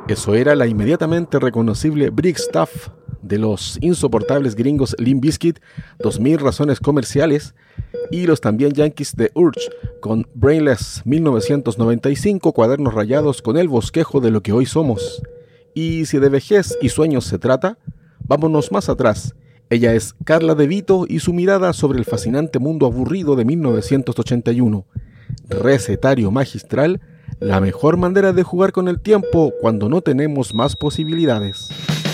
Eso era la inmediatamente reconocible Brick Stuff de los insoportables gringos Limp Bizkit, 2000 razones comerciales, y los también yankees de Urge con Brainless 1995, cuadernos rayados con el bosquejo de lo que hoy somos. Y si de vejez y sueños se trata, vámonos más atrás. Ella es Carla De Vito y su mirada sobre el fascinante mundo aburrido de 1981. Recetario magistral, la mejor manera de jugar con el tiempo cuando no tenemos más posibilidades.